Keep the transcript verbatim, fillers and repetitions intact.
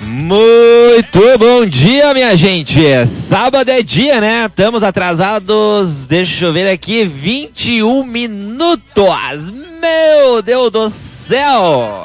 Muito bom dia, minha gente. Sábado é dia, né? Estamos atrasados, deixa eu ver aqui, vinte e um minutos. Meu Deus do céu!